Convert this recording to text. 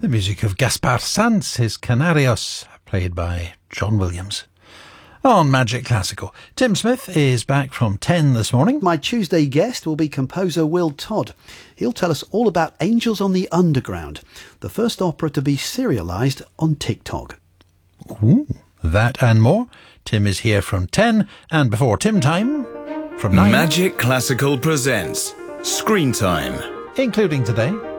The music of Gaspar Sanz, his Canarios, played by John Williams. On Magic Classical, Tim Smith is back from 10 this morning. My Tuesday guest will be composer Will Todd. He'll tell us all about Angels on the Underground, the first opera to be serialised on TikTok. Ooh, that and more. Tim is here from 10, and before Tim time, from 9. Magic Classical presents Screen Time. Including today,